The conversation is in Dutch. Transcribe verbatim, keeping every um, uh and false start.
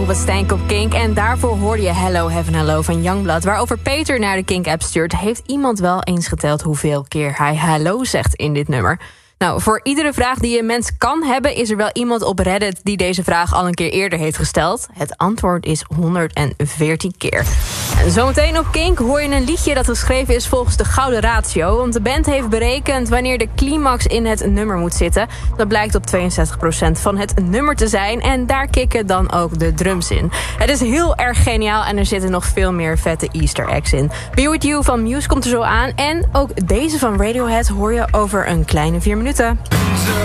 Op Stijn op Kink. En daarvoor hoorde je Hello Heaven Hello van Youngblood. Waarover Peter naar de Kink-app stuurt. Heeft iemand wel eens geteld hoeveel keer hij hallo zegt in dit nummer? Nou, voor iedere vraag die een mens kan hebben, is er wel iemand op Reddit die deze vraag al een keer eerder heeft gesteld. Het antwoord is honderdveertien keer. En zometeen op Kink hoor je een liedje dat geschreven is volgens de Gouden Ratio. Want de band heeft berekend wanneer de climax in het nummer moet zitten. Dat blijkt op tweeënzestig procent van het nummer te zijn. En daar kicken dan ook de drums in. Het is heel erg geniaal en er zitten nog veel meer vette Easter eggs in. Be With You van Muse komt er zo aan. En ook deze van Radiohead hoor je over een kleine vier minuten.